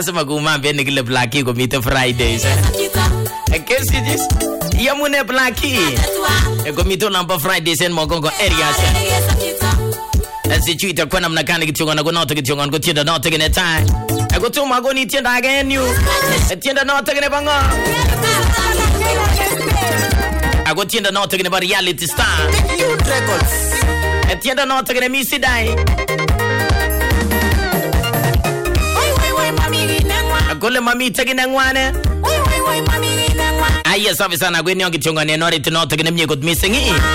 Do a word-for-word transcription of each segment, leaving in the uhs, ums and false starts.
lazima kumwambia nikile Blackie komite Fridays. Kesi jis yamune Blackie komite number Fridays en Mogongo areas. Asi chuita kwa namna gani kitiongo na gonoto kitiongo ngo tienda no tegene time. Ego tu magoni tienda again you. Tienda no tegene bango. Ago tienda no tegene ba reality star. Youth Records. Tienda no tegene misi dai. Oi oi oi mami nangwa. Agole mami tegene ngwane. Oi oi oi mami nangwa. Aya safi sana gweni yangu kitiongo ne no reti no tegene mye god missing.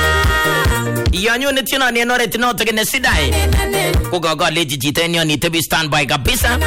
Yanyo ne tina ne no reti no tegene sidai. Kugogo leji jitenyo ni tebi standby kabisa.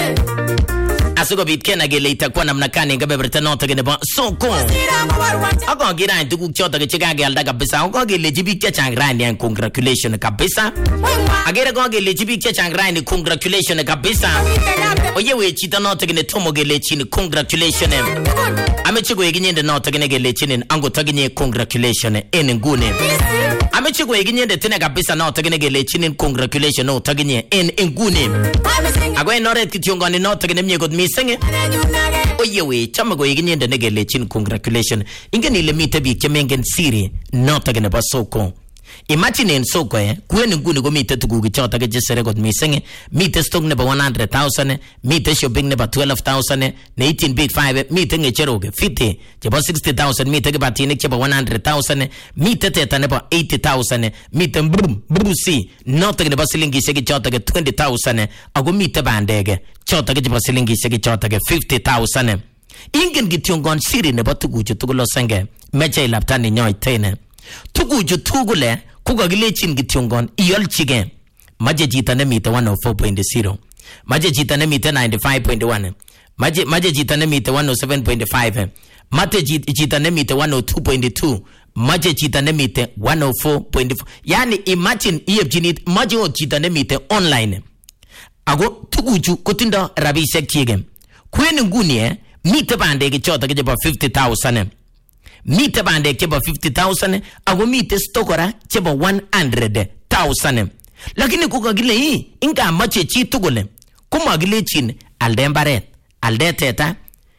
Asugo bitkena gele itakuwa namna gani ngabebreta no tegene ba soko. Ako gira ndugu chota ke chikage alda kabisa. Ako gele jibike changrani and congratulations kabisa. Agere ko gele jibike changrani congratulations kabisa. Oye we chita no tegene tomo gele chini congratulations. Amechigo yeginyende no tegene gele chini ango tegenye congratulations en ngune. Amechigo yeginyende tena kabisa no tegene gele chini congratulations no tegenye en ngune. Ago enore kitiongo ni no tegene mye god missing. Oye we chama go yeginyende ne gele chini congratulations. Ingeni ile mite bi kemengen siri no tegene ba soko. Imagine in soko eh kweni ngune go mite tugu gichota ke jesere god missing. Mite stock ne ba one hundred thousand, mite shopping ne ba twelve thousand, ne eighteen big five, mite ngecheroge fifty, je ba sixty thousand, mite ke ba tine ke ba one hundred thousand, mite teta ne ba eighty thousand, mite brum brusi no tegene ba silingi sege chota ke twenty thousand, ago mite bandege chota ke ba silingi sege chota ke fifty thousand. Ingen gitiongon siri ne ba tugu tugulo senge meche laptani nyoy tene. Tugu tugule kuga gilechin gitiongon iyol chige maje jita ne mite one oh four point zero, maje jita ne mite ninety-five point one, maje maje jita ne mite one oh seven point five, mate jita ne mite one oh two point two, maje jita ne mite one oh four point four. Yani imagine iye jinit maje o jita ne mite online. Ago tuguju kotindo rabishek chige kweni nguni eh mite bande gichota ke ba fifty thousand, mite bande ke ba fifty thousand, ago mite stokora ke ba one hundred thousand. Lakini kuka gile hii inga mache chi tugule kuma gile chin alde mbaret alde teta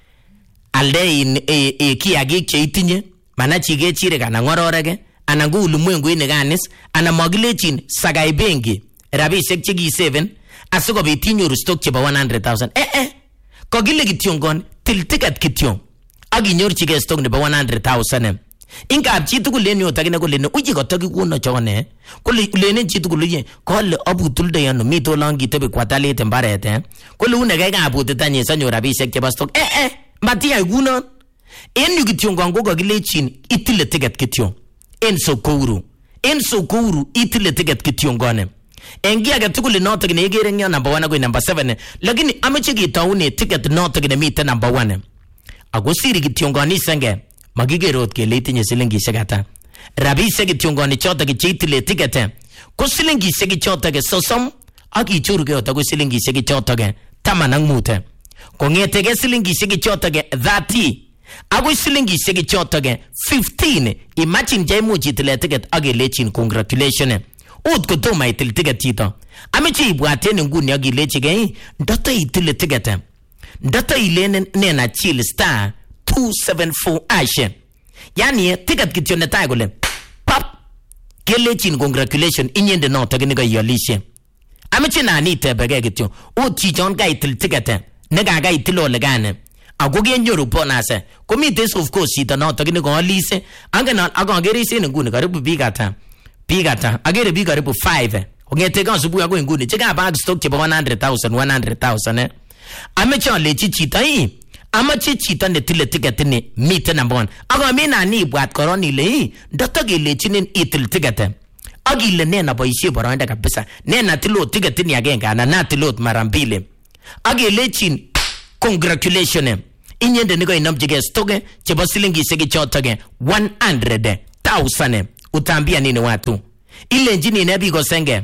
alde in e, e kiagi che itinye mana chige chire kana ngororege anangu ulimwengu ine ganis ana magile chin sagai bengi rabishek chigi seven asugo bitinyo stock che ba one hundred thousand. Eh eh ko gile gitiongon til ticket kityon agi nyor chige stock ne ba one hundred thousand. Inga abchitu kuleni otagine kuleni uji kotoki kuno chone kule kuleni chitu kuluye kole abutulde yano mito langi tebe kwatale tembarete kule unege ga abutita nyesa nyora bishek cheba stock eh eh matia guno en gitiongo ngogo gilechin itile ticket kityon en sokuru en sokuru itile ticket kityon gone engia ga tukule noto gine egere nya number one go number seven lakini ameche gitaune ticket noto gine mite number one agosiri gitiongo ni senge magigerot ke leitinye silingi segata rabise gitiongo ni chota ke chitile ticket ko silingi segi chota ke sosom aki churge ota ko silingi segi chota ke tamanang mute ko ngete ke silingi segi chota ke thirty ago silingi segi chota ke fifteen. Imagine jay mu chitile ticket age lechin congratulations ut ko to mai til ticket chito amechi ibwatene nguni age lechige ndata itile ticket ndata ilene nena chill star two seven four ashe yani ticket kityo netai gole pap kelechin congratulations inyende no tagene ga yolishe amechi na ni tebege kityo uti jon ga itil ticket ne ga ga itilo legane agoge nyoru bonase committee of course ita no tagene ga lise anga na aga gerisi ne ngune karibu bigata bigata agere bi karibu five ongete ga subu ago ngune chega bag stock che one hundred thousand one hundred thousand eh amechi lechi chita yi amache chita ne tile ticket ni mite number one aga mina ni bwat koroni le ndata gele chinin itil ticket agile nena boisie boranda kabisa nena tilo ticket ni agenga na na tilo mara mbili agile chin congratulations inyende nigo inamjige stoge chebo silingi segi chotage one hundred thousand. Utambia nini watu ile njini nebi go senge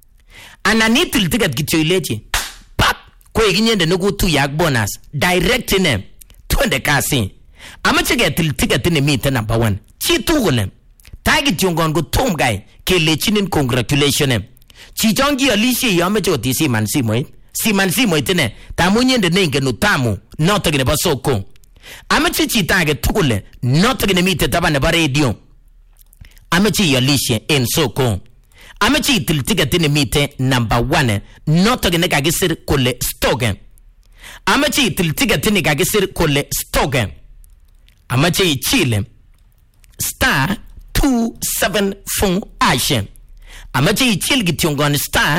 ananitil ticket kityo ilechi pap ko iginyende nugu tu yak bonus direct ne twende kasi amache getil ticket ni mite number one chitu gole tagi tiongon go tom guy ke lechinin congratulations chi jongi alishi yame joti si man si moy siman simoit ine tamun yende neingen utamu notok nebo soko. Amache chito age tugul notok nemite taban nebo radio. Amache iolishe en soko. Amache itil ticket nemite number one notok nekakisir kole stock. Amache itil ticket nekakisir kole stock. Amache ichile star two seven four ash. Amache ichil kityongon star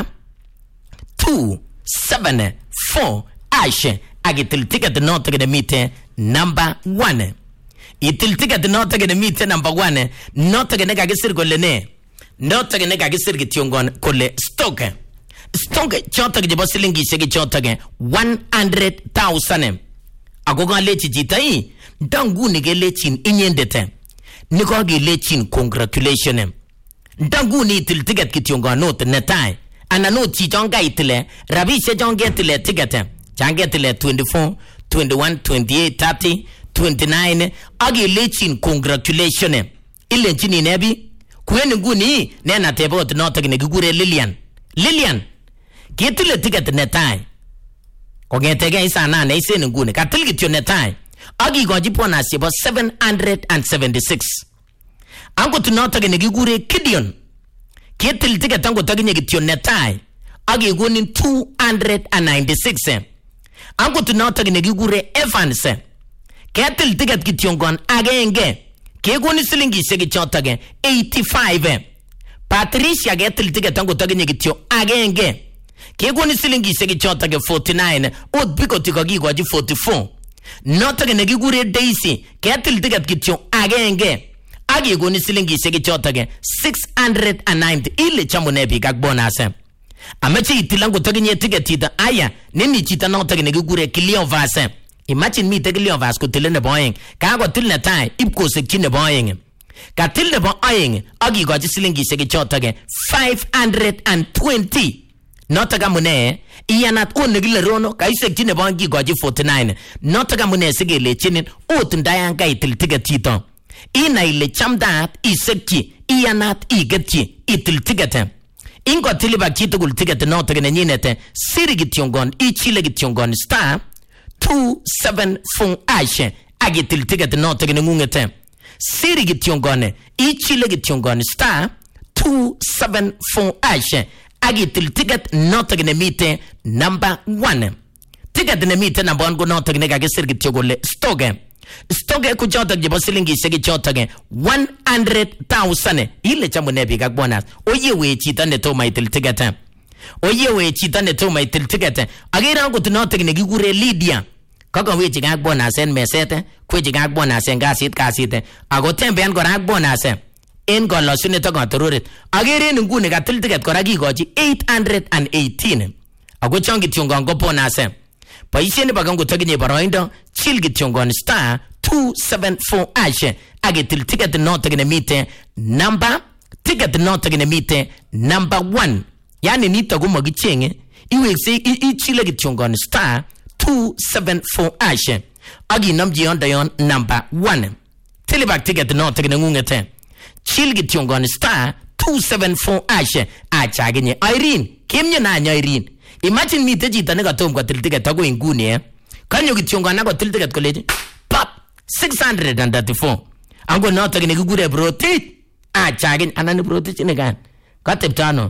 two seven four ash. Agitil ticket notok nemite number one. Itil ticket notok nemite number one notok nekakisir kole ne. Notok nekakisir kityongon kole stock. Stock chotok jebo silingishek chotok one hundred thousand. Ako kalechi chito ii ndanguni kelechin inyendete. Niko kelechin congratulations. Ndanguni itil ticket kityongon not netai. Ana not chichonga itile rabishe jonge itile ticket. Change itile twenty-four, twenty-one, twenty-eight, thirty, twenty-nine. Agi lechin congratulations. Ile chini nebi. Kweni nguni nena tebot notok nekikure Lilian. Lilian. Kitile ticket netai. Kogetege isa nane isen nguni. Katil kityo netai. Agi goji bonus yebo seven hundred seventy-six. Ango tunotok nekikure Gideon. Kitil ticket ango toginye kityo netai. Agi gonin two hundred ninety-six. Ango tunotok nekikure Evans. Kitil ticket kityongon agenge. Kegoni silingishek chotok eighty-five. Patricia getil ticket ango toginye kityo agenge. Kegoni silingishek chotok forty-nine. Ot biko tiko gigoji forty-four. Notok nekikure Daisy getil ticket kityo agenge. Agi goni silingishek chotok six hundred ninety. Ile chamune bik ak bonus. Amache itilango toginye ticket ita aya nini chita notok nekikure Cleovas. Imagine me take Cleovas ko tilene boying. Ka go tilne tai ip ko sekchine boying. Ka tilne boying agi goji silingishek chotok five hundred twenty. Notoka mune iyanat on negile rono ka isekchine boying goji forty-nine. Notoka mune sigele chinin ot ndayanga itil ticket tito. Ina ile chamdat isekchi iyanat igetchi itil ticket. Ingo tiliba kitugul ticket notok nenyinete siri gityongon ichile gityongon star two seven four ash agitil ticket notok nengungete. Siri gityongon ichile gityongon star two seven four ash agitil ticket notok nemite number one. Ticket nemite number one go notok nekakisir gityogole stock. Stock kuchotok jebo silingishek chotok one hundred thousand. Ile chamune bik ak bonus. Oye we chito netoma itil ticket. Oye we chito netoma itil ticket. Agere ango tunotok nekikure Lydia. Kaka wechi ak bonus en meset, kwechi ak bonus en kasit kasit. Ako tembean kora ak bonus en kolosune to katororet. Agere en nguni katil ticket kora kikochi eight hundred eighteen. Ako chongi tiungon go bonus. Paisyen bagang toginye baroindo chill gityongon star two seven four ash agetil ticket notok nemite number ticket notok nemite number one. Yani nito gumo gichenge iwekse ichile gityongon star two seven four ash agi namji yonda yon number one. Tilibak ticket notok nengungete chill gityongon star two seven four ash achagenye Irene kimnye na Irene. Imagine me te chita nega tom kwa til ticket tako inguni eh. Kanyo kityonga nako til ticket koleji pop six hundred thirty-four. Ango notok nekikure broti. Ah chagin anani broti chinegan. Kateptano.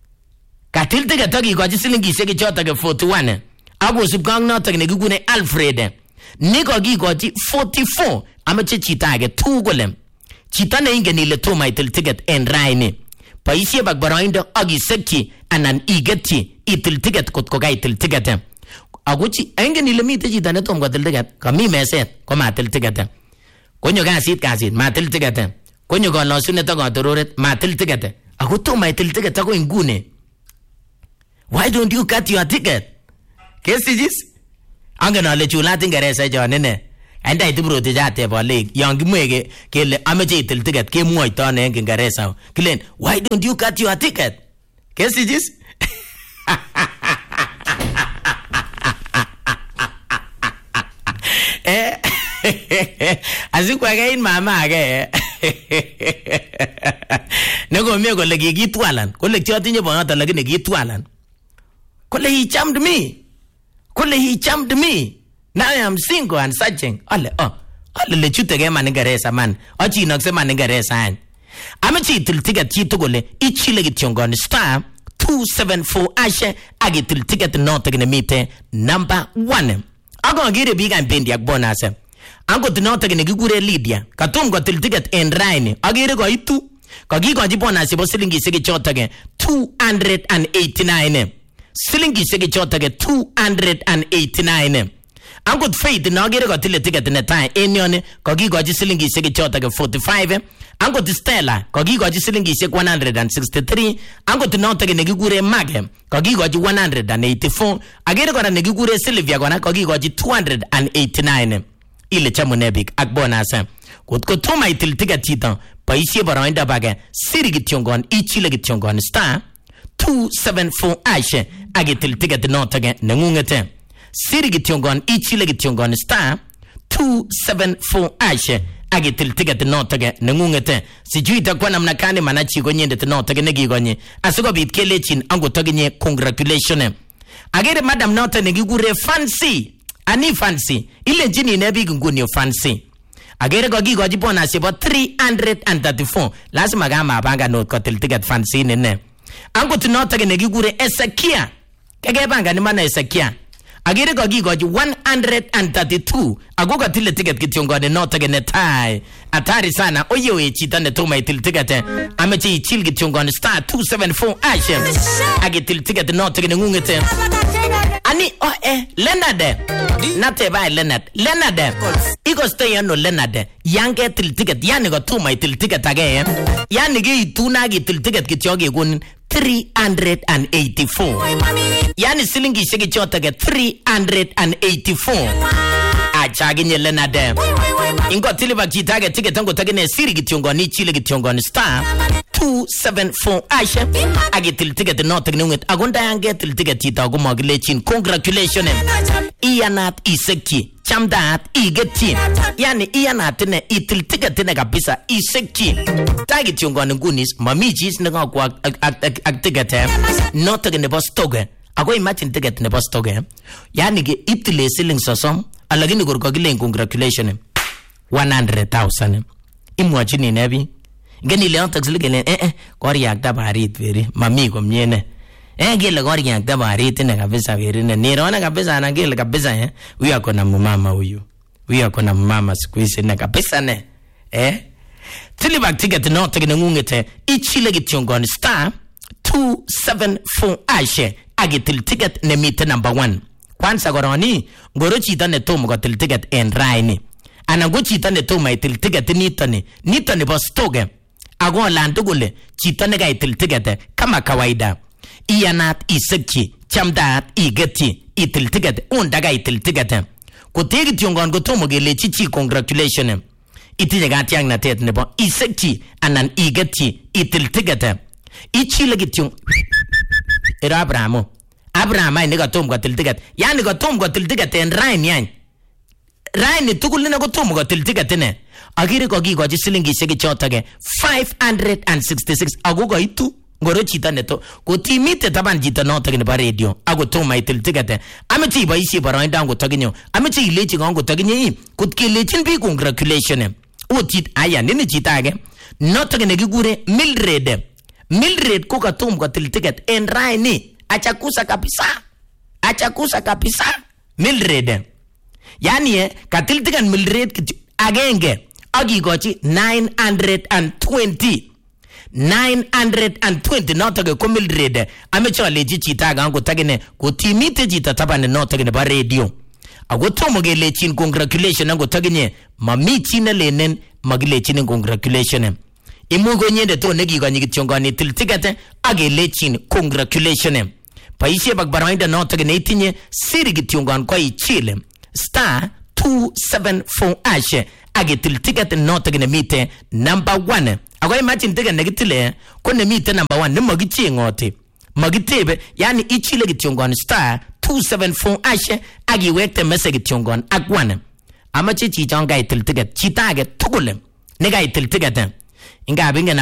Ka til ticket tako ikoji silingishek chotok forty-one. Ago subkang notok nekikure Alfred. Niko kikoji forty-four. Amache chita age tugolem. Chita ne inge nile toma itil ticket en raini. Paisye bakbaroindo agi sekchi anan igetchi itil ticket kot koga itil ticket. Aguchi enge nile mite chita netom kwa til ticket. Kami meset koma itil ticket. Konyo kasit kasit matil ticket. Konyo kolosune to katororet matil ticket. Ako toma itil ticket ako ingune. Why don't you cut your ticket? Kesi jis? Angen ale chulat Ingereza jonene. Anda itibroti jate bole yang mwege kele ameche itil ticket ke mwoito ne en Ingereza. Kilen why don't you cut your ticket? Kesi jis? Eh azikwa gain mama age. Nego mie kole kikitwalan. Kole chotinye bonota lakini kitwalan. Kole he charmed me. Kole he charmed me. Now I am single and searching. Ale, oh. Ale le chute ge maningereza man. Ochi inokse maningereza an. Amachi itil ticket chito gole. Ichile gitiongon star two seven four ashe. Agitil ticket no tegine mite number one. Ago ngire biga mpendi akbonase. Ango tino tegine gigure Lydia. Katum go til ticket en raini. Agire go itu. Kagi go jibonase bo silingi sege chotage two hundred eighty-nine. Silingi sege chotage two hundred eighty-nine. Ango faith no agire go til ticket ne time enione. Kagi go silingi sege chotage forty-five. Ango to Stella, Kogi got silingi sek one hundred sixty-three. Ango to not take a negigure mag, Kogi got one hundred eighty-four. Again got a negigure Sylvia gonna Kogi got two hundred eighty-nine. Ile chamunebik, akbonasa. Could go to my till ticket titan, Paisi Baroinda Baga, Sirigitungon, each legitungon star two seven four ashe. I get till ticket not again, Namungate. Sirigitungon, each legitungon star two seven four ashe. Agitil ticket no tage nangungete sijui itakuwa namna kani manachi gonye ndete no tage negi gonye asuko bitkele chin ango tage nye congratulations agere madam note negi gure fancy ani fancy ile jini nebi nguni fancy agere gogi goji bona sebo three hundred thirty-four lazima gama banga no kotel ticket fancy nene ango to no tage negi gure Ezekia kage banga ni mana Ezekia agere gogi goji one hundred thirty-two agoga tile ticket kitiongo no tage netai atari sana oyewe chita ne toma itil ticket amechi ichil kitiongo star two seven four ashe agitil ticket no tage ngungete ani oh eh Leonard nate by Leonard Leonard iko stay no Leonard yange til ticket yani go toma itil ticket age yani gi tuna gitil ticket kitiongo gun three hundred eighty-four. Yani silingi shege chotage three hundred eighty-four. Achagi nye Leonard. Ingo tiliba kitage ticket tango tagine siri gitiongo ni chile gitiongo ni star two seven four ashe. Agi til ticket no tagne unget. Agonda yange til ticket tita aguma gilechin. Congratulations. Iyanat iseki. Chamdat igeti. Yani iyanat ne itil ticket ne kabisa iseki. Tagi tiongo ni ngunis. Mamijis nga kwa ak ticket. No tagne bostoge. Ago imagine ticket ne bostoge. Yani ge itile siling sosom. Alagini gurgogile congratulations. one hundred thousand. Imwachini nebi. Gani leon taxligele eh eh kori yakta barit veri mami ko mnyene. Eh gele kori yakta barit ne kabisa veri ne nirona kabisa na gele kabisa eh. Huyu ako na mama huyu. Huyu ako na mama squeeze ne kabisa ne. Eh? Tilibak ticket no tegene ngungete ichile gitiongon star two seven four ashe agitil ticket ne mite number one. Kwanza goroni ngoro chita ne tomu ko til ticket en raini. Anango chita ne tomu itil ticket nitani nitani bostoge. Ago landugule chita ne ga itil ticket kama kawaida. Iyanat isekchi chamdat igeti itil ticket undaga itil ticket. Ko tegi tiongon go tomu gele chichi congratulations. Iti ga tiang na tet ne bo isekchi anan igeti itil ticket. Ichi lagi tiong era Abrahamo. Abraham ay nega tom gatil ticket. Yani ga tom gatil ticket en rain yan. Rain ni tukul na go tom gatil ticket ne. Agire ko gi go silingi sege chotage five hundred sixty-six agogo itu ngoro chita neto ko timite taban jita no tagine ba radio ago tom ay til ticket. Ameti ba isi ba rain dango taginyo. Ameti lechi go taginyi kut ke lechin bi congratulations. O tit aya ni chita age. No tagine gigure Mildred. Mildred ko ka tom gatil ticket en rain ni. Achakusa kapisa. Achakusa kapisa. Mildred. Yani eh, katil tigan Mildred agenge. Agi gochi nine hundred twenty. nine hundred twenty. Not a go Mildred. Amecho leji chita gango tagine. Ko timite jita tabane no tagine ba radio. Ago tomoge lechin congratulations ango tagine. Mami china lenen magilechin congratulations. Imugo nyende to negi go nyigitiongo ni til ticket age lechin congratulations. Paishe bagbaroinda no tagine itinye sirigitiongo ko ichile. Star two seven four ashe age til ticket no tagine mite number one. Ago imagine ticket negitile ko ne mite number one ne magichi ngote. Magitebe yani ichile gitiongo star two seven four ashe age wekte message gitiongo agwane. Amachi chichonga itil ticket chitage tukule nega itil ticket. Inga binga